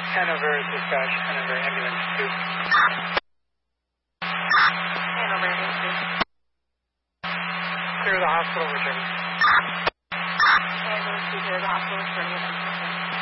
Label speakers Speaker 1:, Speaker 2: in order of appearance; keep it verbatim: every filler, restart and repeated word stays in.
Speaker 1: Hanover dispatch, Hanover ambulance two.
Speaker 2: Hanover ambulance two.
Speaker 1: Clear the hospital, returning.
Speaker 2: Ambulance two, clear the hospital, returning.